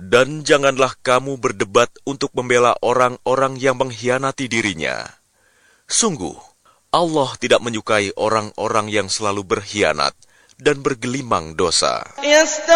Dan janganlah kamu berdebat untuk membela orang-orang yang mengkhianati dirinya. Sungguh, Allah tidak menyukai orang-orang yang selalu berkhianat dan bergelimang dosa.